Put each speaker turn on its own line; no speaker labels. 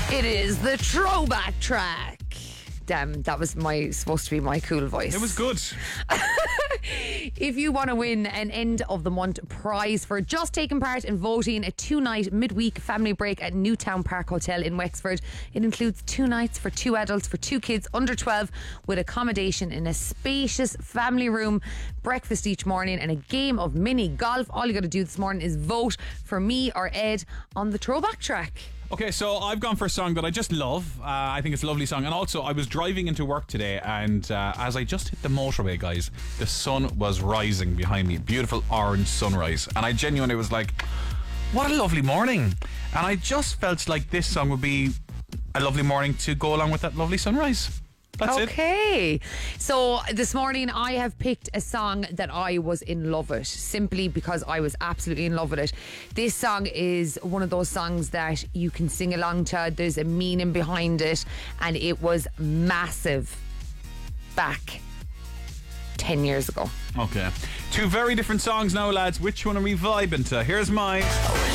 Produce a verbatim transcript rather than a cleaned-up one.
It is the throwback track. Damn, that was my supposed to be my cool voice.
It was good.
If you want to win an end of the month prize for just taking part in voting a two night midweek family break at Newtown Park Hotel in Wexford, it includes two nights for two adults for two kids under twelve with accommodation in a spacious family room, breakfast each morning, and a game of mini golf. All you got to do this morning is vote for me or Ed on the throwback track.
Okay, so I've gone for a song that I just love. Uh, I think it's a lovely song. And also, I was driving into work today, and uh, as I just hit the motorway, guys, the sun was rising behind me. Beautiful orange sunrise. And I genuinely was like, what a lovely morning. And I just felt like this song would be a lovely morning to go along with that lovely sunrise. That's it.
Okay. So this morning I have picked a song that I was in love with, simply because I was absolutely in love with it. This song is one of those songs that you can sing along to. There's a meaning behind it, and it was massive back ten years ago.
Okay. Two very different songs now, lads. Which one are we vibing to? Here's mine.